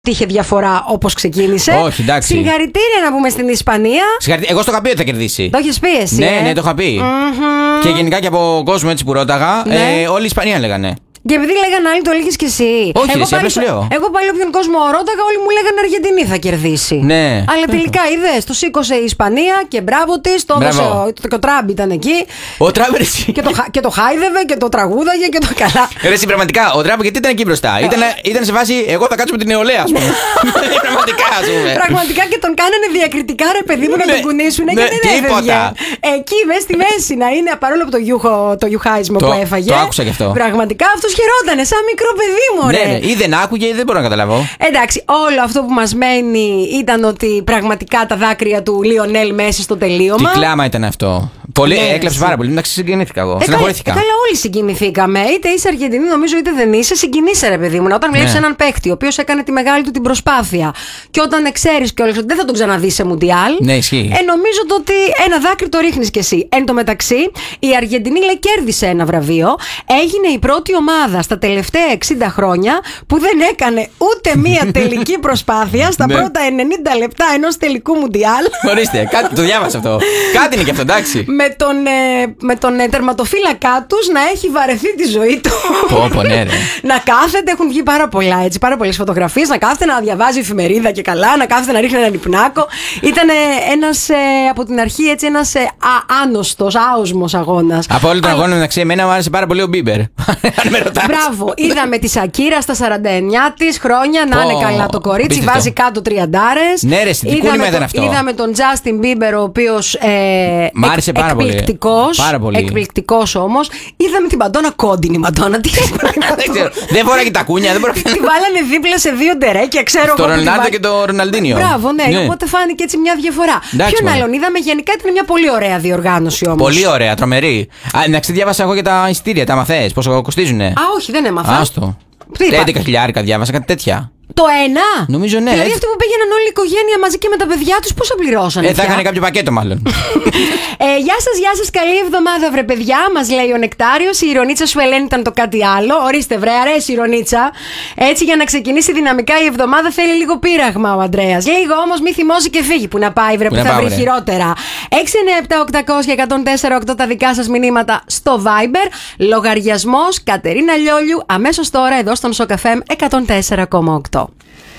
Είχε διαφορά όπως ξεκίνησε. Όχι, εντάξει. Συγχαρητήρια να πούμε στην Ισπανία. Εγώ στο είχα πει ότι θα κερδίσει. Το έχεις πει εσύ? Ναι, το είχα πει. Και γενικά και από κόσμο έτσι που ρώταγα, όλη η Ισπανία λέγανε. Και επειδή λέγανε άλλοι, το έλεγες και εσύ. Όχι, εσύ, απλώς λέω. Εγώ πάλι όποιον κόσμο ρώταγα, όλοι μου λέγανε Αργεντινή θα κερδίσει. Ναι. Αλλά τελικά είδες, το σήκωσε η Ισπανία και μπράβο της, το έδωσε. Και ο Τραμπ ήταν εκεί. Ο Τραμπ, εσύ. Και το χάιδευε και το τραγούδαγε και το καλά. Εσύ, πραγματικά, ο Τραμπ γιατί ήταν εκεί μπροστά? Ήταν σε φάση, εγώ θα κάτσω με την νεολαία, α πούμε. Πραγματικά, α πούμε. Πραγματικά και τον κάνανε διακριτικά, ρε παιδί μου, να τον κουνήσουν. Τίποτα. Εκεί μέσα στη μέση να είναι, παρόλο που το γιουχάισμα που έφαγε. Το άκουσα γι' αυτό. Πραγματικά αυτό χαιρότανε, σαν μικρό παιδί μου, ρε. Ναι, ή δεν άκουγε ή δεν μπορώ να καταλάβω. Εντάξει, όλο αυτό που μας μένει ήταν ότι πραγματικά τα δάκρυα του Λιονέλ Μέση στο τελείωμα. Τι κλάμα ήταν αυτό. Πολύ, έκλαψε πάρα πολύ. Εντάξει, συγκινήθηκα εγώ. Συναχωρήθηκα. Καλά, όλοι συγκινηθήκαμε. Είτε είσαι Αργεντινή, νομίζω, είτε δεν είσαι. Συγκινείσαι, ρε παιδί μου. Όταν βλέπεις έναν παίχτη, ο οποίος έκανε τη μεγάλη του την προσπάθεια, και όταν ξέρεις κιόλας ότι δεν θα τον ξαναδείς σε Μουντιάλ. Ναι, ισχύει. Νομίζω ότι ένα δάκρυ το ρίχνεις κι εσύ. Εν τω μεταξύ, η Αργεντινή, λέει, κέρδισε ένα βραβείο. Έγινε η πρώτη ομάδα στα τελευταία 60 χρόνια που δεν έκανε ούτε μία τελική προσπάθεια στα πρώτα 90 λεπτά ενός τελικού Μουντιάλ. Ορίστε, κάτι το διάβασα αυτό. Κάτι είναι και αυτό, εντάξει. Με τον τερματοφύλακά τους να έχει βαρεθεί τη ζωή του. Πω, ναι, ρε. Να κάθεται, έχουν βγει πάρα πολλές φωτογραφίες, να κάθεται να διαβάζει εφημερίδα και καλά, να κάθεται να ρίχνει έναν υπνάκο. Ήταν ένας από την αρχή έτσι ένας άνοστος, άοσμος αγώνας. Από όλο τον αγώνα, μεταξύ εμένα μου άρεσε πάρα πολύ ο Μπίμπερ. Μπράβο, είδαμε τη Σακύρα στα 49 της χρόνια, να είναι καλά το κορίτσι, βάζει κάτω 30. Ναι, ρε, τι κούλημα ήταν αυτό. Είδαμε τον Τζάστιν Μπίμπερ, ο οποίος μ' άρεσε πάρα πολύ. Εκπληκτικός όμως. Είδαμε την Μαντόνα, κόντινη Μαντόνα. Δεν φοράγε τα κούνια, δεν μπορεί. Τη βάλανε δίπλα σε δύο ντερέκια, ξέρω εγώ. Το Ρονάλντο και το Ροναλντίνιο. Μπράβο, ναι, οπότε φάνηκε έτσι μια διαφορά. Ποιον άλλον είδαμε? Γενικά ήταν μια πολύ ωραία διοργάνωση όμως. Πολύ ωραία, τρομερή. Εντάξει, διάβασα εγώ για τα εισιτήρια, τα μαθές, πόσο κοστίζουνε. Α, όχι, δεν έμαθα. Άστο. 11.000 διάβασα, κάτι τέτοια. Το ένα! Νομίζω ναι. Δηλαδή αυτοί που πήγαιναν όλη η οικογένεια μαζί και με τα παιδιά τους, πόσα πληρώσανε? Θα είχαν κάποιο πακέτο, μάλλον. Γεια σας, καλή εβδομάδα, βρε παιδιά, μας λέει ο Νεκτάριος. Η ηρωνίτσα σου, Ελένη, ήταν το κάτι άλλο. Ορίστε, βρε, αρέσει η ηρωνίτσα. Έτσι, για να ξεκινήσει δυναμικά η εβδομάδα θέλει λίγο πείραγμα ο Αντρέας. Λίγο όμως μη θυμώσει και φύγει. Που να πάει, βρε, που θα βρει χειρότερα. 697-800-1048 τα δικά σας μηνύματα στο Viber. Λογαριασμός Κατερίνα Λιόλιου αμέσως τώρα εδώ στον Σοκ FM 104,8.